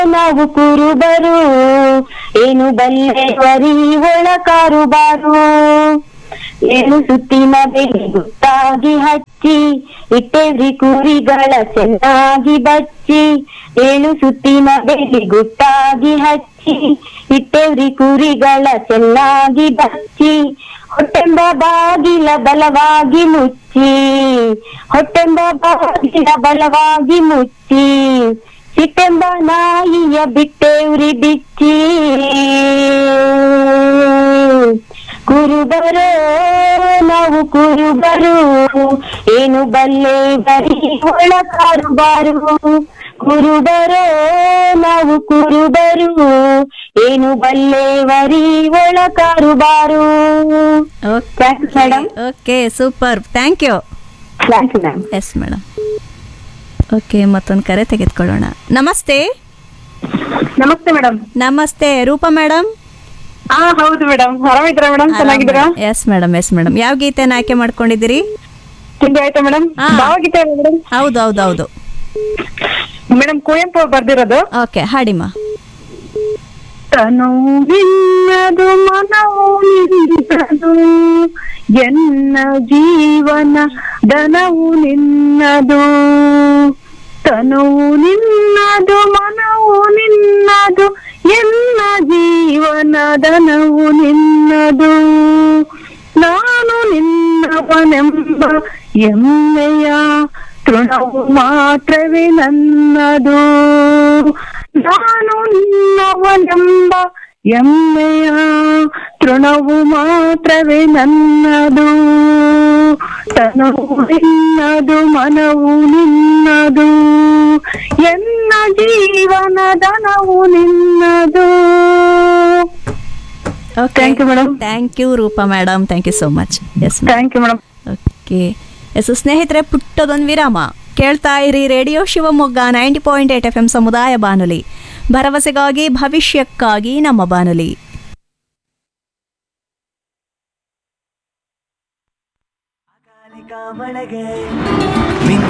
ನಾವು ಕುರುಬರು ಏನು ಬಲ್ಲೆವರಿ ಒಳಕಾರುಬಾರು. ಏಳು ಸುತ್ತಿನ ಬೆಲೆ ಗುಟ್ಟಾಗಿ ಹಚ್ಚಿ ಇಟ್ಟೇವ್ರಿ ಕುರಿಗಳ ಚೆನ್ನಾಗಿ ಬಚ್ಚಿ. ಏಳು ಸುತ್ತಿನ ಬೆಲೆ ಗುಟ್ಟಾಗಿ ಹಚ್ಚಿ ಇಟ್ಟೇವ್ರಿ ಕುರಿಗಳ ಚೆನ್ನಾಗಿ ಬಚ್ಚಿ. ಹೊಟ್ಟೆಂಬ ಬಾಗಿಲ ಬಲವಾಗಿ ಮುಚ್ಚಿ, ಹೊಟ್ಟೆಂಬ ಬಾಗಿಲ ಬಲವಾಗಿ ಮುಚ್ಚಿ. ಸಿಟ್ಟೆಂಬ ನಾಯಿಯ ಬಿಟ್ಟೇವ್ರಿ ಬಿಚ್ಚಿ. ಕುರುಬರು ನಾವು ಕುರುಬರು ಏನು ಬಲ್ಲೆ ಬರೀ ಒಳಕಾರುಬಾರು. ಕುರುಬರು ನಾವು ಕುರುಬರು ಏನು ಬಲ್ಲೆವರಿ ಒಳಕಾರುಬಾರು. Madam. Okay, super, thank you. Thank you ma'am. Yes madam. Okay, ಮತ್ತೊಂದು ಕರೆ ತೆಗೆದುಕೊಳ್ಳೋಣ. ನಮಸ್ತೆ. ನಮಸ್ತೆ ಮೇಡಮ್. ನಮಸ್ತೆ, ರೂಪಾ ಮೇಡಮ್. ಹೌದು ಮೇಡಮ್, ಆರಾಮಿದ್ದೀರಾ ಮೇಡಮ್? ಚೆನ್ನಾಗಿದ್ದೀರಾ? Yes madam, yes madam. ಯಾವ ಗೀತೆನ ಆಯ್ಕೆ ಮಾಡ್ಕೊಂಡಿದ್ದೀರಿ? ತಿಂಡಿ ಆಯ್ತಾ ಮೇಡಮ್? ಭಾವಗೀತೆ ಮೇಡಮ್. ಹೌದು ಹೌದು ಹೌದು ಮೇಡಮ್, ಕುವೆಂಪು ಅವ್ರು ಬರ್ದಿರೋದು. ಓಕೆ, ಹಾಡಿಮ್ಮ. ತನುವು ನಿನ್ನದು ಮನವು ನಿನ್ನದು ಎನ್ನ ಜೀವನ ಧನವು ನಿನ್ನದು. ತನುವು ನಿನ್ನದು ಮನವು ನಿನ್ನದು ಎನ್ನ ಜೀವನ ಧನವು ನಿನ್ನದು. ನಾನು ನಿನ್ನವನೆಂಬ ಹೆಮ್ಮೆಯ ತೃಣವು ಮಾತ್ರವೇ ನನ್ನದು. ನಾನು ನಿನ್ನವನೆಂಬ ಹೆಮ್ಮೆಯ ತೃಣವು ಮಾತ್ರವೇ ನನ್ನದು. ತನುವು ನಿನ್ನದು ಮನವು ನಿನ್ನದು ಎನ್ನ ಜೀವನ ಧನವು ನಿನ್ನದು. Thank you madam. Thank you Roopa madam, thank you so much. Yes thank you madam. Okay, S ಸ್ನೇಹಿತರೆ, ಪುಟ್ಟದೊಂದು ವಿರಾಮ. ಕೇಳ್ತಾ ಇರಿ ರೇಡಿಯೋ ಶಿವಮೊಗ್ಗ 90.8 FM ಸಮುದಾಯ ಬಾನುಲಿ, ಭರವಸೆಗಾಗಿ ಭವಿಷ್ಯಕ್ಕಾಗಿ ನಮ್ಮ ಬಾನುಲಿ. ಮಳೆಗೆ